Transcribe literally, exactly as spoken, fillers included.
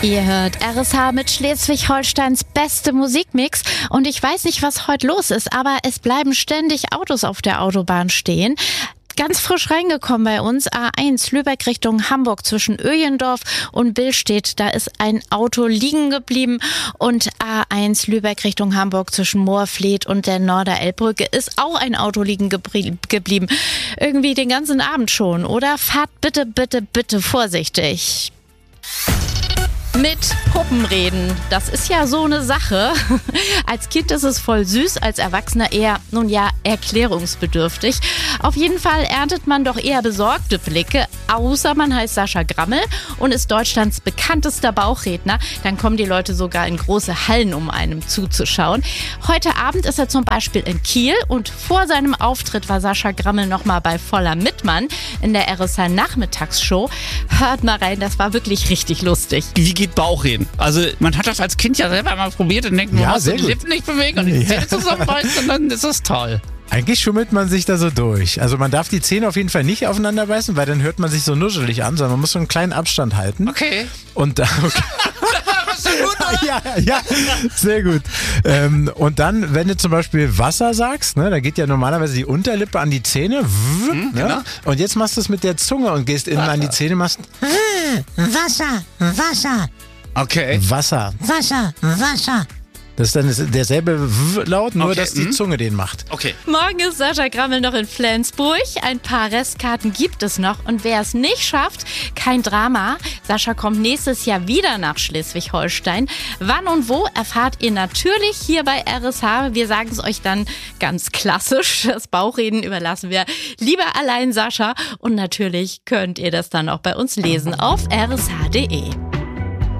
Ihr hört R S H mit Schleswig-Holsteins beste Musikmix und ich weiß nicht, was heute los ist, aber es bleiben ständig Autos auf der Autobahn stehen. Ganz frisch reingekommen bei uns, A eins Lübeck Richtung Hamburg zwischen Öjendorf und Billstedt, da ist ein Auto liegen geblieben und A eins Lübeck Richtung Hamburg zwischen Moorfleet und der Norderelbbrücke ist auch ein Auto liegen gebrie- geblieben. Irgendwie den ganzen Abend schon, oder? Fahrt bitte, bitte, bitte vorsichtig. Mit Puppen reden, das ist ja so eine Sache. Als Kind ist es voll süß, als Erwachsener eher, nun ja, erklärungsbedürftig. Auf jeden Fall erntet man doch eher besorgte Blicke, außer man heißt Sascha Grammel und ist Deutschlands bekanntester Bauchredner. Dann kommen die Leute sogar in große Hallen, um einem zuzuschauen. Heute Abend ist er zum Beispiel in Kiel und vor seinem Auftritt war Sascha Grammel nochmal bei Voller Mittmann in der R S H Nachmittagsshow. Hört mal rein, das war wirklich richtig lustig. Wie geht Bauchreden? Also man hat das als Kind ja selber mal probiert und denkt, man Ja, muss sehr die gut. Lippen nicht bewegen und die Zähne zusammenbeißen und dann ist das toll. Eigentlich schummelt man sich da so durch. Also man darf die Zähne auf jeden Fall nicht aufeinander beißen, weil dann hört man sich so nuschelig an, sondern man muss so einen kleinen Abstand halten. Okay. Und da, okay. ja, ja, sehr gut. Ähm, und dann, wenn du zum Beispiel Wasser sagst, ne, da geht ja normalerweise die Unterlippe an die Zähne. Mhm, ne? genau. Und jetzt machst du es mit der Zunge und gehst innen Wasser. an die Zähne, machst Wasser, Wasser, Okay. Wasser. Wasser, Wasser. Das ist dann derselbe W-Laut, nur Okay, dass die mhm. Zunge den macht. Okay. Morgen ist Sascha Grammel noch in Flensburg. Ein paar Restkarten gibt es noch. Und wer es nicht schafft, kein Drama. Sascha kommt nächstes Jahr wieder nach Schleswig-Holstein. Wann und wo erfahrt ihr natürlich hier bei R S H. Wir sagen es euch dann ganz klassisch. Das Bauchreden überlassen wir lieber allein Sascha. Und natürlich könnt ihr das dann auch bei uns lesen auf r s h punkt d e.